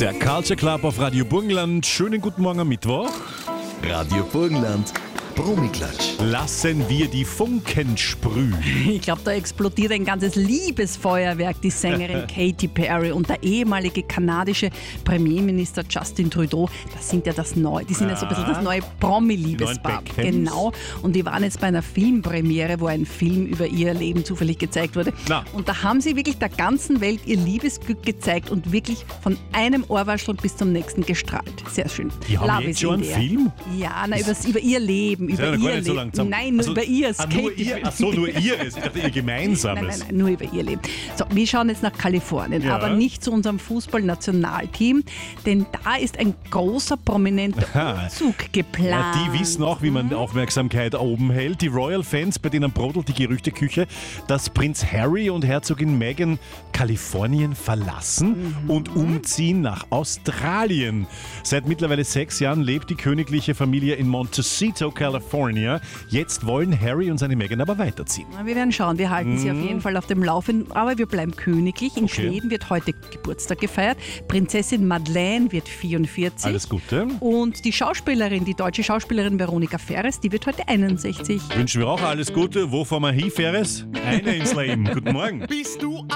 Der Culture Club auf Radio Burgenland. Schönen guten Morgen am Mittwoch. Radio Burgenland, Promiklatsch. Lassen wir die Funken sprühen. Ich glaube, da explodiert ein ganzes Liebesfeuerwerk. Die Sängerin Katy Perry und der ehemalige kanadische Premierminister Justin Trudeau, das sind ja das neue, die sind ja so ein bisschen das neue Promi-Liebespaar. Die neuen Beckhams. Genau. Und die waren jetzt bei einer Filmpremiere, wo ein Film über ihr Leben zufällig gezeigt wurde. Na. Und da haben sie wirklich der ganzen Welt ihr Liebesglück gezeigt und wirklich von einem Ohrwaschel bis zum nächsten gestrahlt. Sehr schön. Die haben Love jetzt is schon in einen the air. Film? Ja, über ihr Leben. Ist ja Über noch gar ihr nicht so Leben. lang zusammen. Nein, nur über ihr. Nur ihr? Ach so, nur ihres. Ich dachte, ihr gemeinsames. Nein, nur über ihr Leben. So, wir schauen jetzt nach Kalifornien, Ja. aber nicht zu unserem Fußballnationalteam, denn da ist ein großer, prominenter Aha. Umzug Ja, geplant. die wissen auch, wie man Aufmerksamkeit oben hält. Die Royal-Fans, bei denen brodelt die Gerüchteküche, dass Prinz Harry und Herzogin Meghan Kalifornien verlassen und umziehen nach Australien. Seit mittlerweile 6 Jahren lebt die königliche Familie in Montecito, California. Jetzt wollen Harry und seine Meghan aber weiterziehen. Na, wir werden schauen, wir halten sie auf jeden Fall auf dem Laufenden, aber wir bleiben königlich. In Okay. Schweden wird heute Geburtstag gefeiert. Prinzessin Madeleine wird 44. Alles Gute. Und die deutsche Schauspielerin Veronika Ferres, die wird heute 61. Wünschen wir auch alles Gute. Wo fahren wir hin, Ferres? Eine ins Leben. Guten Morgen. Bist du